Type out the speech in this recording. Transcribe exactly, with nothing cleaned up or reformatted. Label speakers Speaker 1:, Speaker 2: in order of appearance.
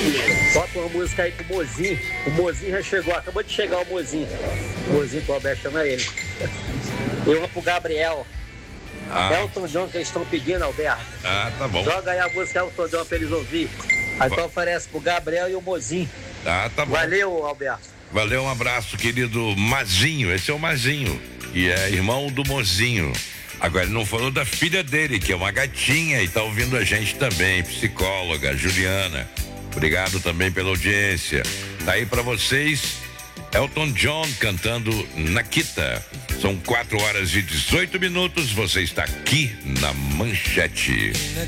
Speaker 1: Bota uma música aí pro Mozinho. O Mozinho já chegou, acabou de chegar o Mozinho. O Mozinho que o Alberto chama ele. E uma pro Gabriel.
Speaker 2: Ah.
Speaker 1: Elton John que eles estão pedindo, Alberto.
Speaker 2: Ah, tá bom.
Speaker 1: Joga aí a música Elton John pra eles ouvir. Aí então oferece pro Gabriel e o Mozinho.
Speaker 2: Ah, tá bom.
Speaker 1: Valeu, Alberto.
Speaker 2: Valeu, um abraço, querido Mazinho. Esse é o Mazinho, e é irmão do Mozinho. Agora, ele não falou da filha dele, que é uma gatinha e tá ouvindo a gente também, psicóloga, Juliana. Obrigado também pela audiência. Tá aí pra vocês, Elton John cantando Nakita. São quatro horas e dezoito minutos, você está aqui na Manchete.